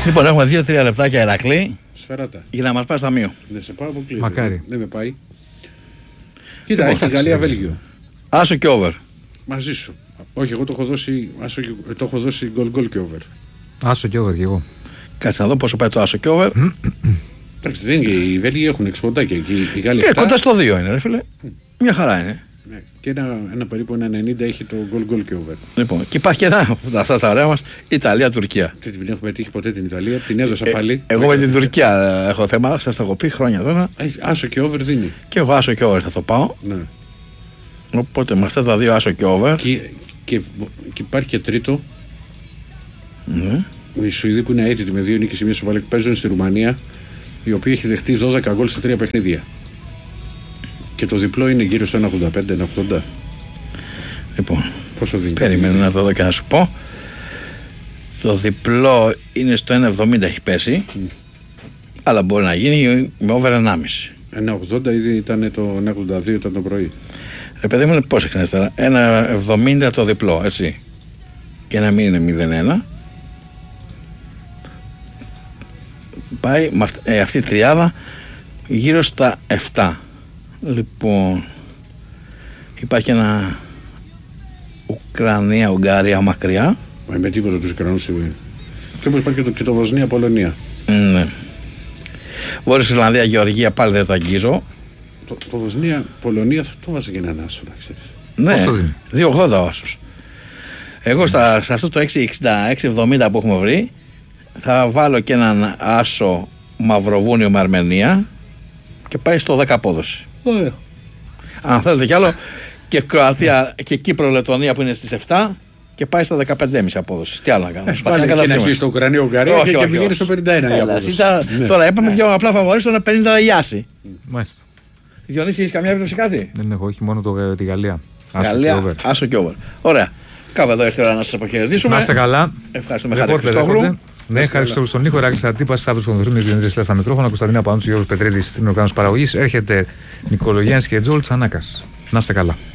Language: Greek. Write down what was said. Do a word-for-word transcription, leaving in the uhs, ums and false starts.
Λοιπόν, έχουμε δύο τρία λεπτάκια, Ηρακλή. Σφαίρατα. Για να μας πάει στα μείο. Ναι, σε πάω αποκλείεται. Μακάρι. Δεν με πάει. Κοίτα, έχει Γαλλία-Βέλγιο. Άσο και over. Μαζί σου. Όχι, εγώ το έχω δώσει, άσο και, το έχω δώσει γκολ γκολ και over. Άσο και over και εγώ. Κάτσε να δω πόσο πάει το άσο και over. Εντάξει, δεν είναι, οι Βέλγοι έχουν έξι ποντάκια και οι Γάλλοι Και κοντά στο δύο είναι, ρε φίλε. Μια χαρά είναι. Ναι. Και ένα, ένα περίπου ένα ενενήντα έχει το γκολ γκολ και over. Λοιπόν, και υπάρχει και ένα από αυτά τα ωραία μας, Ιταλία-Τουρκία. Δεν την έχω πετύχει ποτέ την Ιταλία, την έδωσα Ε, πάλι. εγώ με την Τουρκία έχω θέμα, σας το έχω πει χρόνια τώρα. Άσο και over δίνει. Και εγώ άσο και over θα το πάω. Ναι. Οπότε με αυτά τα δύο άσο και over. Και, και, και υπάρχει και τρίτο. Ναι. Οι Σουηδοί που είναι αίτητοι με δύο νίκες και μία σοβαρή παίζουν στη Ρουμανία, η οποία έχει δεχτεί δώδεκα γκολ σε τρία παιχνίδια. Και το διπλό είναι γύρω στο ένα ογδόντα πέντε ένα ογδόντα. Λοιπόν, πόσο δίνει? περίμενε να το δω και να σου πω. Το διπλό είναι στο ένα εβδομήντα έχει πέσει. Mm. Αλλά μπορεί να γίνει με over ενάμιση. ένα ογδόντα ήδη ήταν το ένα ογδόντα δύο ήταν το πρωί. Ρε παιδί μου, πώς έκανες τώρα? ένα εβδομήντα το διπλό, έτσι. Και να μην είναι μηδέν ένα. Πάει με αυτή, ε, αυτή η τριάδα γύρω στα επτά. Λοιπόν, υπάρχει ένα Ουκρανία, Ουγγαρία μακριά. Μα με τίποτα τους Ουκρανούς. Και όπως υπάρχει και το, και το Βοσνία, Πολωνία. Ναι. Βόρεια Ιρλανδία, Γεωργία, πάλι δεν το αγγίζω. Το, το Βοσνία, Πολωνία θα το βάζω και έναν άσο, να ξέρεις. Ναι, δύο ογδόντα ο άσος. Εγώ στα, σε αυτό το έξι εξήντα, έξι εβδομήντα που έχουμε βρει θα βάλω και έναν άσο Μαυροβούνιο με Αρμενία και πάει στο δέκα απόδοση. Ωραία. Αν θέλετε κι άλλο, και Κροατία και Κύπρο Λετωνία που είναι στις επτά και πάει στα δεκαπέντε κόμμα πέντε απόδοση. Τι άλλο να κάνουμε? Πάλι και να αρχίσει το Ουκρανία, Ουγγαρία και, και πηγαίνει στο πενήντα ένα. Έλα, ήταν, ναι. Τώρα είπαμε ναι. Δύο απλά φαβορί στο πενήντα Ιάση. Μάλιστα. Διονύση, έχεις καμιά έμπνευση κάτι? Δεν έχω, όχι μόνο το, τη Γαλλία. Γαλλία, άσο και over. Ωραία. Κάπου εδώ ήρθε η ώρα να σας αποχαιρετήσουμε. Να είστε καλά. Ευχαριστούμε, Χάρη Χριστόγλου. Ναι, ευχαριστώ στον ήχο. Ράκης Αντίπας, Σταύρος Κονδρούμης, Διονύσης Λέστα στα μικρόφωνα, Κωνσταντίνα Πανούτσου, Γιώργος Πετρίδης στην οργάνωση παραγωγής. Έρχεται Νικολογιάννης και Τζόλτς Ανάκας. Να είστε καλά.